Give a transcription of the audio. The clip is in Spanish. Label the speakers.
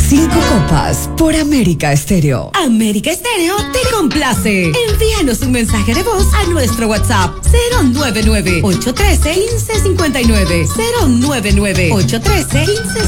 Speaker 1: Cinco Copas por América Estéreo.
Speaker 2: América Estéreo te complace. Envíanos un mensaje de voz a nuestro WhatsApp 099-813-1559. 099-813-1559.